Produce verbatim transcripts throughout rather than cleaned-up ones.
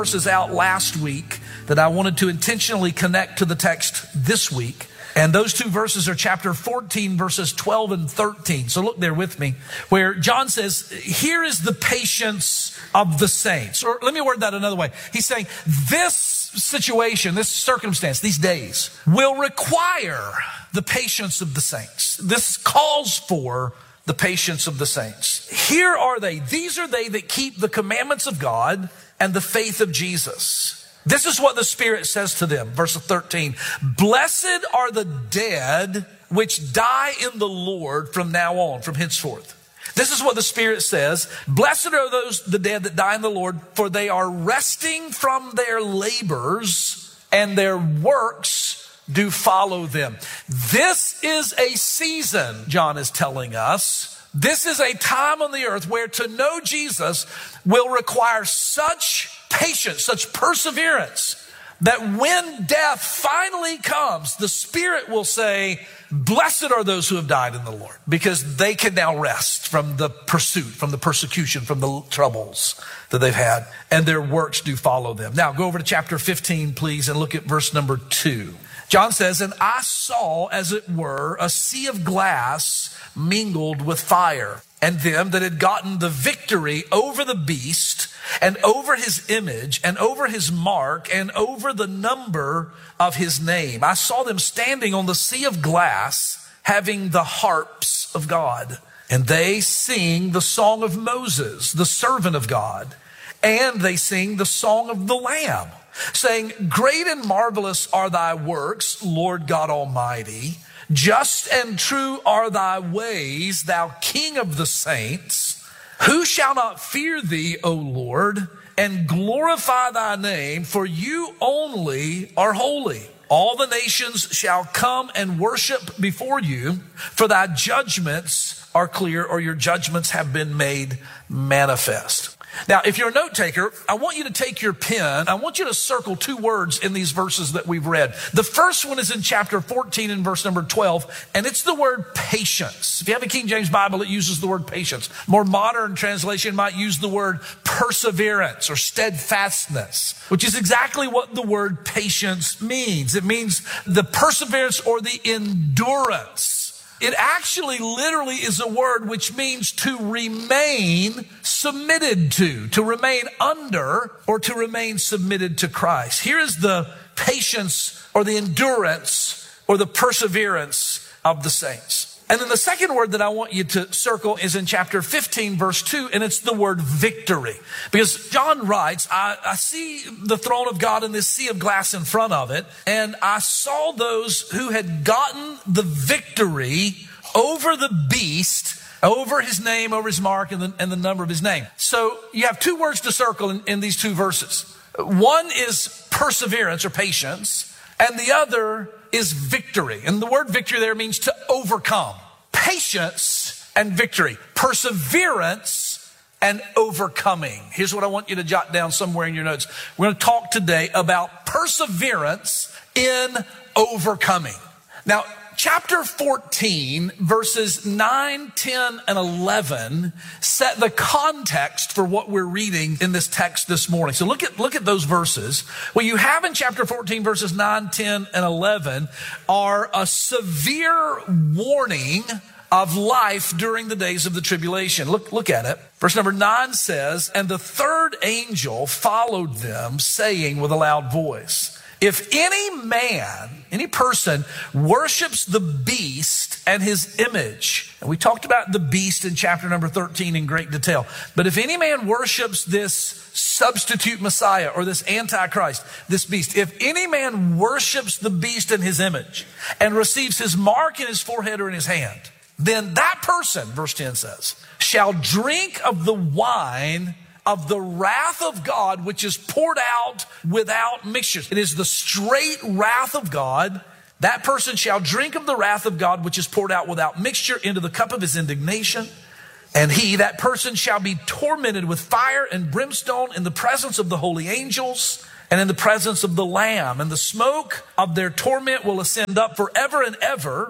verses out last week that I wanted to intentionally connect to the text this week. And those two verses are chapter fourteen, verses twelve and thirteen. So look there with me, where John says, here is the patience of the saints. Or let me word that another way. He's saying this situation, this circumstance, these days will require the patience of the saints. This calls for the patience of the saints. Here are they. These are they that keep the commandments of God and the faith of Jesus. This is what the Spirit says to them. Verse thirteen, blessed are the dead which die in the Lord from now on, from henceforth. This is what the Spirit says. Blessed are those, the dead that die in the Lord, for they are resting from their labors and their works do follow them. This is a season, John is telling us. This is a time on the earth where to know Jesus will require such patience, such perseverance, that when death finally comes, the Spirit will say, blessed are those who have died in the Lord, because they can now rest from the pursuit, from the persecution, from the troubles that they've had, and their works do follow them. Now go over to chapter fifteen, please, and look at verse number two. John says, and I saw, as it were, a sea of glass mingled with fire, and them that had gotten the victory over the beast, and over his image, and over his mark, and over the number of his name. I saw them standing on the sea of glass, having the harps of God. And they sing the song of Moses, the servant of God. And they sing the song of the Lamb, saying, great and marvelous are thy works, Lord God Almighty. Just and true are thy ways, thou King of the saints. Who shall not fear thee, O Lord, and glorify thy name? For you only are holy. All the nations shall come and worship before you, for thy judgments are clear, or your judgments have been made manifest. Now, if you're a note taker, I want you to take your pen. I want you to circle two words in these verses that we've read. The first one is in chapter fourteen and verse number twelve, and it's the word patience. If you have a King James Bible, it uses the word patience. More modern translation might use the word perseverance or steadfastness, which is exactly what the word patience means. It means the perseverance or the endurance. It actually literally is a word which means to remain submitted to, to remain under, or to remain submitted to Christ. Here is the patience or the endurance or the perseverance of the saints. And then the second word that I want you to circle is in chapter fifteen, verse two, and it's the word victory. Because John writes, I, I see the throne of God and this sea of glass in front of it, and I saw those who had gotten the victory over the beast, over his name, over his mark, and the, and the number of his name. So you have two words to circle in, in these two verses. One is perseverance or patience, and the other is victory. And the word victory there means to overcome. Patience and victory. Perseverance and overcoming. Here's what I want you to jot down somewhere in your notes. We're going to talk today about perseverance in overcoming. Now, chapter fourteen, verses nine, ten, and eleven set the context for what we're reading in this text this morning. So look at, look at those verses. What you have in chapter fourteen, verses nine, ten, and eleven are a severe warning of life during the days of the tribulation. Look, look at it. Verse number nine says, and the third angel followed them, saying with a loud voice, if any man, any person worships the beast and his image, and we talked about the beast in chapter number thirteen in great detail, but if any man worships this substitute Messiah or this Antichrist, this beast, if any man worships the beast in his image and receives his mark in his forehead or in his hand, then that person, verse ten says, shall drink of the wine of the wrath of God, which is poured out without mixture. It is the straight wrath of God. That person shall drink of the wrath of God, which is poured out without mixture into the cup of his indignation. And he, that person, shall be tormented with fire and brimstone in the presence of the holy angels and in the presence of the Lamb. And the smoke of their torment will ascend up forever and ever.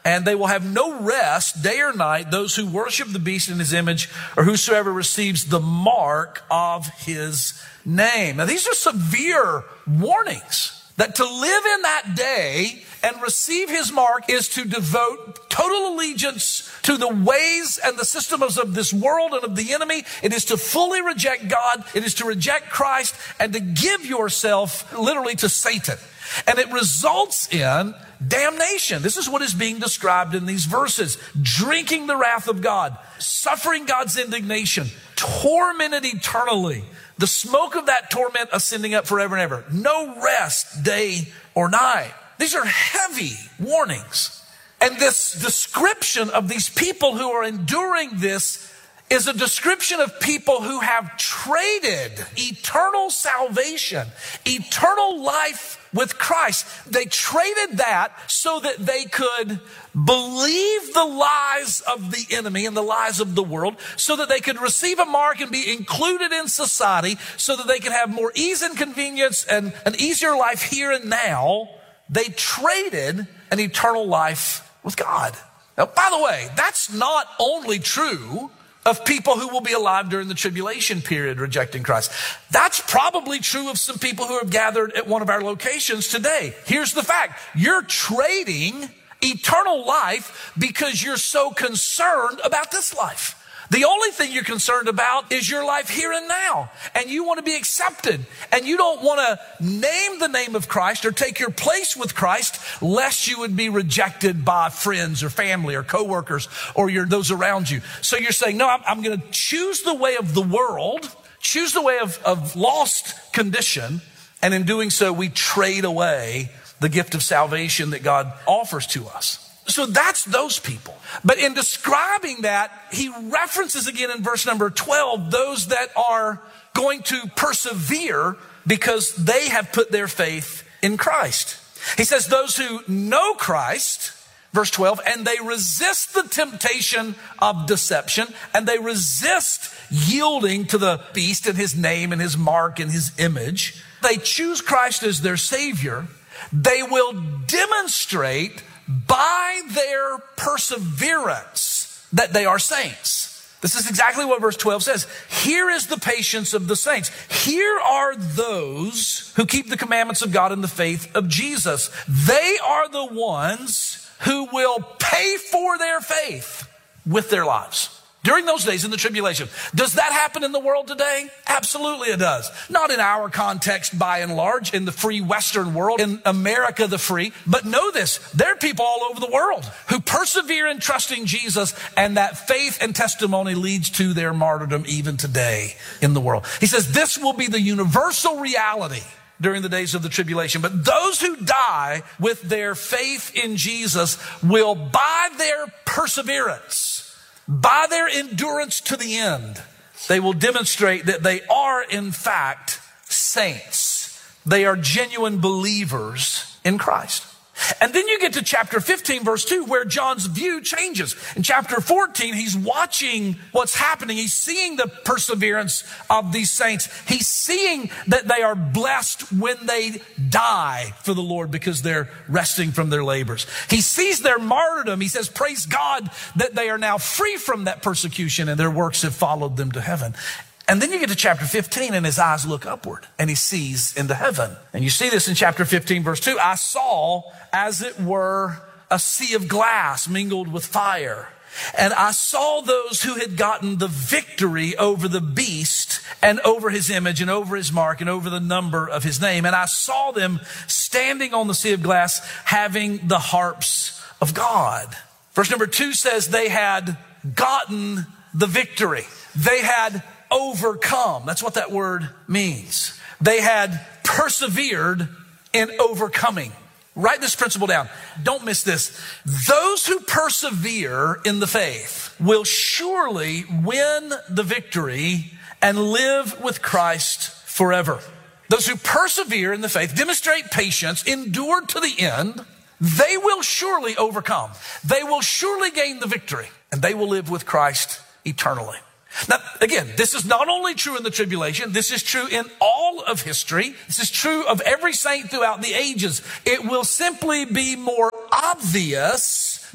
and they will have no rest day or night, those who worship the beast in his image, or whosoever receives the mark of his name. Now, these are severe warnings. That to live in that day and receive his mark is to devote total allegiance to the ways and the systems of this world and of the enemy. It is to fully reject God. It is to reject Christ and to give yourself literally to Satan. And it results in damnation. This is what is being described in these verses. Drinking the wrath of God, suffering God's indignation, tormented eternally. The smoke of that torment ascending up forever and ever. No rest day or night. These are heavy warnings. And this description of these people who are enduring this is a description of people who have traded eternal salvation, eternal life with Christ. They traded that so that they could believe the lies of the enemy and the lies of the world, so that they could receive a mark and be included in society, so that they could have more ease and convenience and an easier life here and now. They traded an eternal life with God. Now, by the way, that's not only true of people who will be alive during the tribulation period rejecting Christ. That's probably true of some people who have gathered at one of our locations today. Here's the fact. You're trading eternal life because you're so concerned about this life. The only thing you're concerned about is your life here and now. And you want to be accepted. And you don't want to name the name of Christ or take your place with Christ lest you would be rejected by friends or family or coworkers or your, those around you. So you're saying, no, I'm, I'm going to choose the way of the world, choose the way of, of lost condition. And in doing so, we trade away the gift of salvation that God offers to us. So that's those people. But in describing that, he references again in verse number twelve, those that are going to persevere because they have put their faith in Christ. He says those who know Christ, verse twelve, and they resist the temptation of deception, and they resist yielding to the beast and his name and his mark and his image. They choose Christ as their Savior. They will demonstrate by their perseverance that they are saints. This is exactly what verse twelve says. Here is the patience of the saints. Here are those who keep the commandments of God in the faith of Jesus. They are the ones who will pay for their faith with their lives. During those days in the tribulation. Does that happen in the world today? Absolutely it does. Not in our context by and large, in the free Western world, in America the free. But know this, there are people all over the world who persevere in trusting Jesus, and that faith and testimony leads to their martyrdom even today in the world. He says this will be the universal reality during the days of the tribulation. But those who die with their faith in Jesus will, by their perseverance, by their endurance to the end, they will demonstrate that they are in fact saints. They are genuine believers in Christ. And then you get to chapter fifteen, verse two, where John's view changes. In chapter fourteen, he's watching what's happening. He's seeing the perseverance of these saints. He's seeing that they are blessed when they die for the Lord because they're resting from their labors. He sees their martyrdom. He says, praise God that they are now free from that persecution and their works have followed them to heaven. And then you get to chapter fifteen and his eyes look upward and he sees into heaven. And you see this in chapter fifteen, verse two. I saw as it were a sea of glass mingled with fire. And I saw those who had gotten the victory over the beast and over his image and over his mark and over the number of his name. And I saw them standing on the sea of glass having the harps of God. Verse number two says they had gotten the victory. They had overcome. That's what that word means. They had persevered in overcoming. Write this principle down. Don't miss this. Those who persevere in the faith will surely win the victory and live with Christ forever. Those who persevere in the faith, demonstrate patience, endure to the end, they will surely overcome. They will surely gain the victory and they will live with Christ eternally. Now, again, this is not only true in the tribulation, this is true in all of history. This is true of every saint throughout the ages. It will simply be more obvious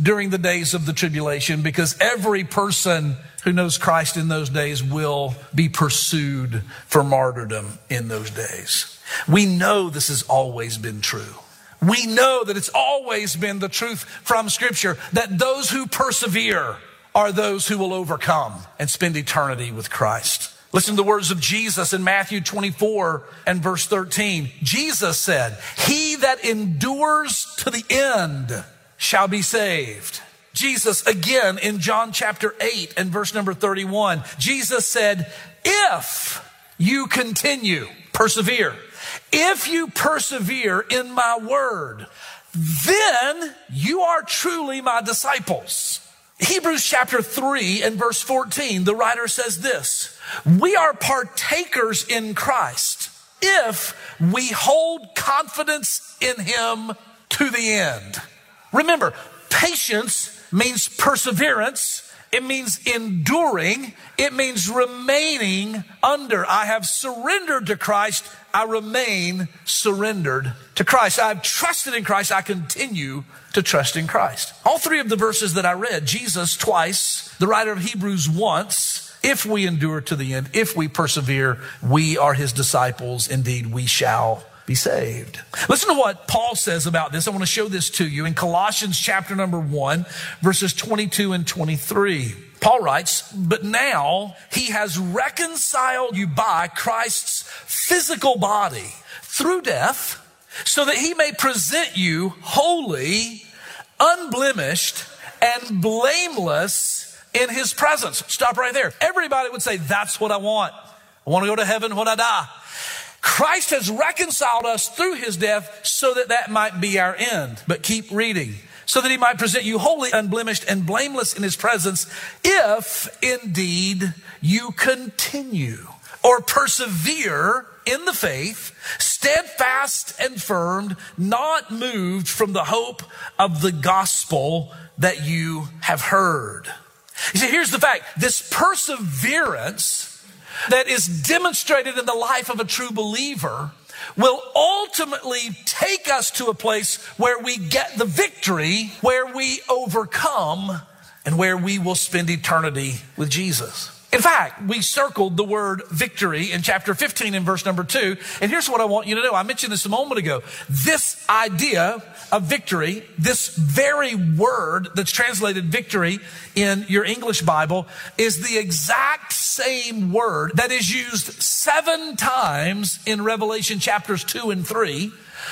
during the days of the tribulation, because every person who knows Christ in those days will be pursued for martyrdom in those days. We know this has always been true. We know that it's always been the truth from Scripture that those who persevere are those who will overcome and spend eternity with Christ. Listen to the words of Jesus in Matthew twenty-four and verse thirteen. Jesus said, "He that endures to the end shall be saved." Jesus again in John chapter eight and verse number thirty-one. Jesus said, "If you continue, persevere. If you persevere in my word, then you are truly my disciples." Hebrews chapter three and verse fourteen, the writer says this: "We are partakers in Christ if we hold confidence in him to the end." Remember, patience means perseverance. It means enduring. It means remaining under. I have surrendered to Christ. I remain surrendered to Christ. I've trusted in Christ. I continue to trust in Christ. All three of the verses that I read, Jesus twice, the writer of Hebrews once, if we endure to the end, if we persevere, we are his disciples. Indeed, we shall be saved. Listen to what Paul says about this. I want to show this to you in Colossians chapter number one, verses twenty-two and twenty-three. Paul writes, "But now he has reconciled you by Christ's physical body through death, so that he may present you holy, unblemished, and blameless in his presence." Stop right there. Everybody would say, that's what I want. I want to go to heaven when I die. Christ has reconciled us through his death so that that might be our end. But keep reading. "So that he might present you holy, unblemished, and blameless in his presence, if indeed you continue or persevere in the faith, steadfast and firm, not moved from the hope of the gospel that you have heard." You see, here's the fact. This perseverance that is demonstrated in the life of a true believer will ultimately take us to a place where we get the victory, where we overcome, and where we will spend eternity with Jesus. In fact, we circled the word victory in chapter fifteen in verse number two. And here's what I want you to know. I mentioned this a moment ago. This idea of victory, this very word that's translated victory in your English Bible, is the exact same word that is used seven times in Revelation chapters two and three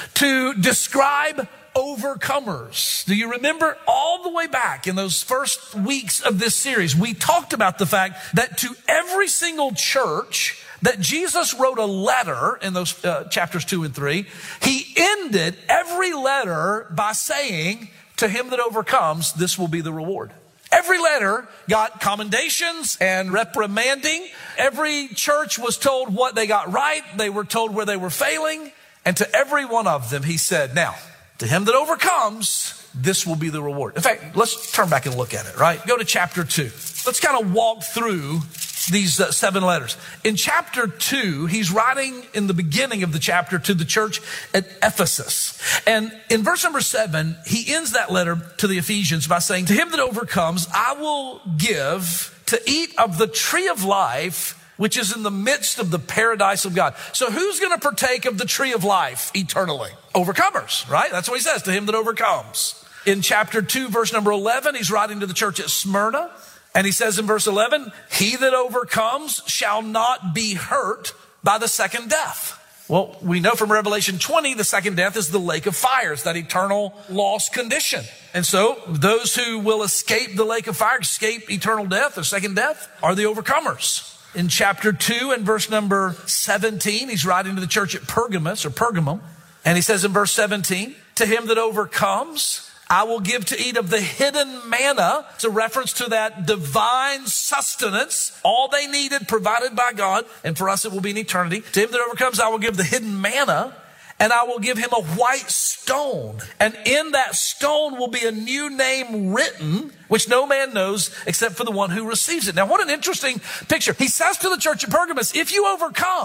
to describe overcomers. Do you remember all the way back in those first weeks of this series, we talked about the fact that to every single church that Jesus wrote a letter in those uh, chapters two and three, he ended every letter by saying, "To him that overcomes, this will be the reward." Every letter got commendations and reprimanding. Every church was told what they got right. They were told where they were failing. And to every one of them, he said, "Now, to him that overcomes, this will be the reward." In fact, let's turn back and look at it, right? Go to chapter two. Let's kind of walk through these uh, seven letters. In chapter two, he's writing in the beginning of the chapter to the church at Ephesus. And in verse number seven, he ends that letter to the Ephesians by saying, "To him that overcomes, I will give to eat of the tree of life, which is in the midst of the paradise of God." So who's going to partake of the tree of life eternally? Overcomers, right? That's what he says, to him that overcomes. In chapter two, verse number eleven, he's writing to the church at Smyrna. And he says in verse eleven, "He that overcomes shall not be hurt by the second death." Well, we know from Revelation twenty, the second death is the lake of fire. It's that eternal lost condition. And so those who will escape the lake of fire, escape eternal death or second death, are the overcomers. In chapter two and verse number seventeen, he's writing to the church at Pergamos or Pergamum. And he says in verse seventeen, "To him that overcomes, I will give to eat of the hidden manna." It's a reference to that divine sustenance, all they needed provided by God. And for us, it will be in eternity. "To him that overcomes, I will give the hidden manna, and I will give him a white stone. And in that stone will be a new name written, which no man knows except for the one who receives it." Now, what an interesting picture. He says to the church at Pergamos, if you overcome,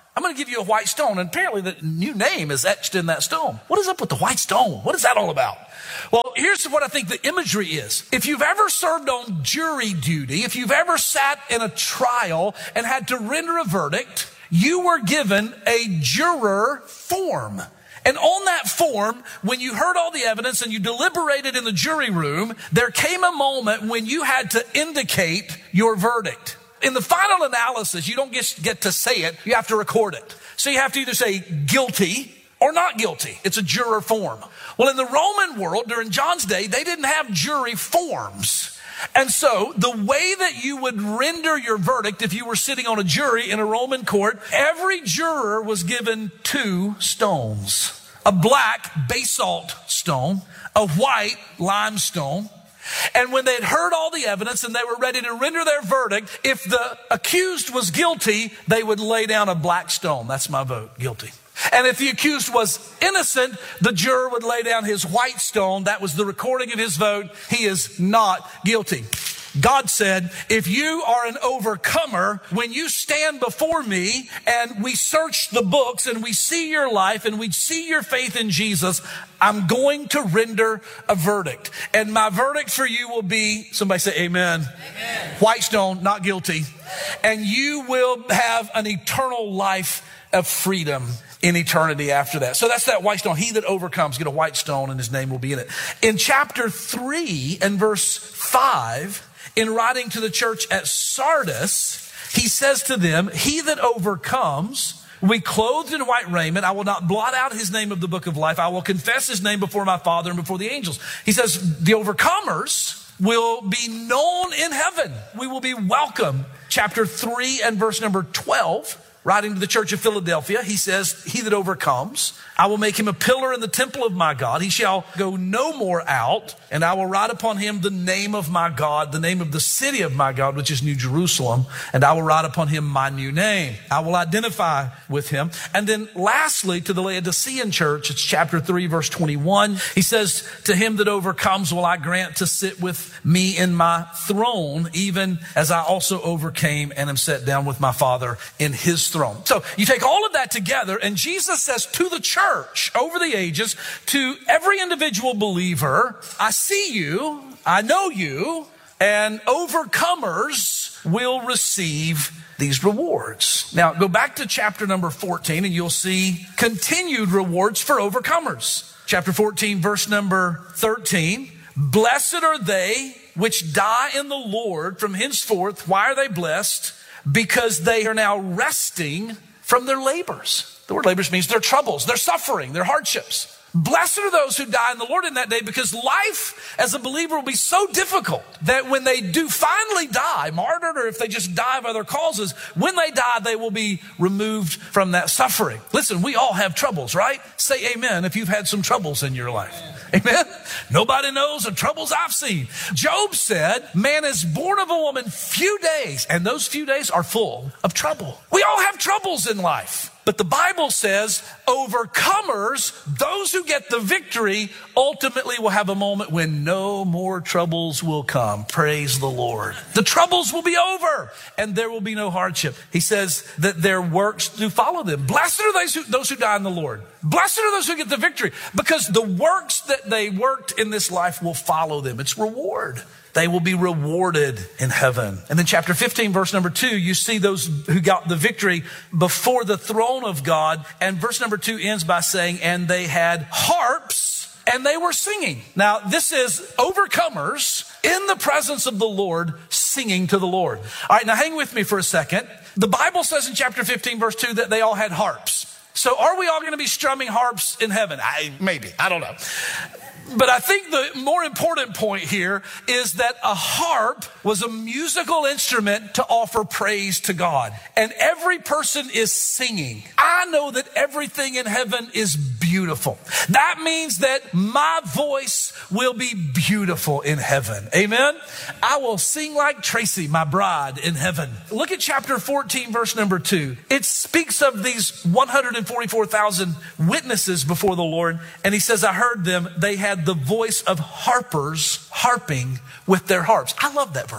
I'm going to give you a white stone. And apparently the new name is etched in that stone. What is up with the white stone? What is that all about? Well, here's what I think the imagery is. If you've ever served on jury duty, if you've ever sat in a trial and had to render a verdict, you were given a juror form. And on that form, when you heard all the evidence and you deliberated in the jury room, there came a moment when you had to indicate your verdict. In the final analysis, you don't just get to say it, you have to record it. So you have to either say guilty or not guilty. It's a juror form. Well, in the Roman world, during John's day, they didn't have jury forms. And so the way that you would render your verdict if you were sitting on a jury in a Roman court, every juror was given two stones. A black basalt stone, a white limestone. And when they had heard all the evidence and they were ready to render their verdict, if the accused was guilty, they would lay down a black stone. That's my vote, guilty. And if the accused was innocent, the juror would lay down his white stone. That was the recording of his vote. He is not guilty. God said, if you are an overcomer, when you stand before me and we search the books and we see your life and we see your faith in Jesus, I'm going to render a verdict. And my verdict for you will be, somebody say amen. Amen. White stone, not guilty. And you will have an eternal life of freedom in eternity after that. So that's that white stone. He that overcomes, get a white stone and his name will be in it. In chapter three and verse five, in writing to the church at Sardis, he says to them, he that overcomes will be clothed in white raiment. I will not blot out his name of the book of life. I will confess his name before my Father and before the angels. He says the overcomers will be known in heaven. We will be welcome. Chapter three and verse number twelve. Writing to the church of Philadelphia, he says, he that overcomes, I will make him a pillar in the temple of my God. He shall go no more out, and I will write upon him the name of my God, the name of the city of my God, which is New Jerusalem, and I will write upon him my new name. I will identify with him. And then lastly, to the Laodicean church, it's chapter three, verse twenty-one. He says, to him that overcomes will I grant to sit with me in my throne, even as I also overcame and am set down with my Father in his throne. So you take all of that together, and Jesus says to the church over the ages, to every individual believer, I see you, I know you, and overcomers will receive these rewards. Now go back to chapter number fourteen and you'll see continued rewards for overcomers. Chapter fourteen, verse number thirteen, blessed are they which die in the Lord from henceforth. Why are they blessed? Because they are now resting from their labors. The word labors means their troubles, their suffering, their hardships. Blessed are those who die in the Lord in that day, because life as a believer will be so difficult that when they do finally die, martyred, or if they just die of other causes, when they die, they will be removed from that suffering. Listen, we all have troubles, right? Say amen if you've had some troubles in your life. Amen. Nobody knows the troubles I've seen. Job said, man is born of a woman few days, and those few days are full of trouble. We all have troubles in life. But the Bible says overcomers, those who get the victory, ultimately will have a moment when no more troubles will come. Praise the Lord. The troubles will be over and there will be no hardship. He says that their works do follow them. Blessed are those who, those who die in the Lord. Blessed are those who get the victory, because the works that they worked in this life will follow them. It's reward. They will be rewarded in heaven. And then chapter fifteen, verse number two, you see those who got the victory before the throne of God. And verse number two ends by saying, and they had harps and they were singing. Now, this is overcomers in the presence of the Lord singing to the Lord. All right, now hang with me for a second. The Bible says in chapter fifteen, verse two, that they all had harps. So are we all going to be strumming harps in heaven? I, maybe, I don't know. But I think the more important point here is that a harp was a musical instrument to offer praise to God. And every person is singing. I know that everything in heaven is beautiful. That means that my voice will be beautiful in heaven. Amen. I will sing like Tracy, my bride, in heaven. Look at chapter fourteen, verse number two. It speaks of these one hundred forty-four thousand witnesses before the Lord. And he says, I heard them. They had the voice of harpers harping with their harps. I love that verse.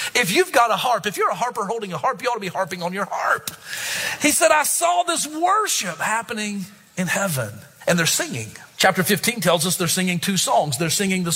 If you've got a harp, if you're a harper holding a harp, you ought to be harping on your harp. He said, I saw this worship happening in heaven. And they're singing. Chapter fifteen tells us they're singing two songs. They're singing the